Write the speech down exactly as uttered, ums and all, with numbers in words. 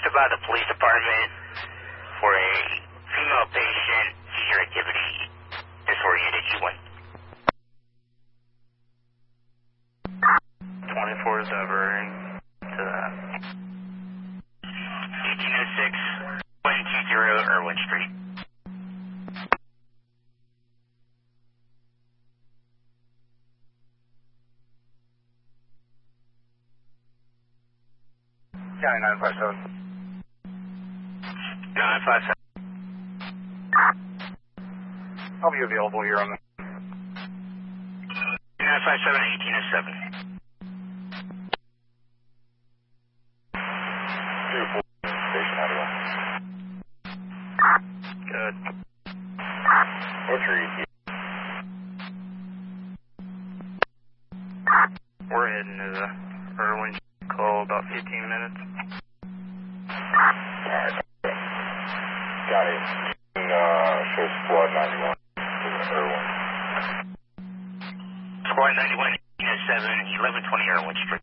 requested by the police department for a female patient, seizure activity, disoriented U one. twenty-four is diverting to that. eighteen oh six, one two zero Irwin Street. County nine five seven. nine five seven. I'll be available here on the nine five seven, eighteen oh seven. Station out of Good. What's your E T? We're heading to the Irwin. Call about fifteen minutes. Alright. Got it. Uh, show squad ninety-one to the Irwin. Squad ninety-one, eighteen oh seven, eleven twenty Irwin Street.